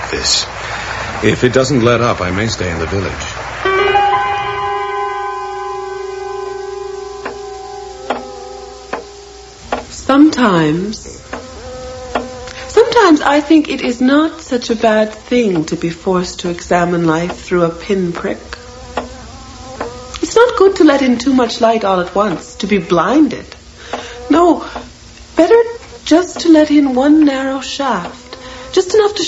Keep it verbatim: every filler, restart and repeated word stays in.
like this. If it doesn't let up, I may stay in the village. Sometimes... Sometimes I think it is not such a bad thing to be forced to examine life through a pinprick. It's not good to let in too much light all at once, to be blinded. No, better just to let in one narrow shaft, just enough to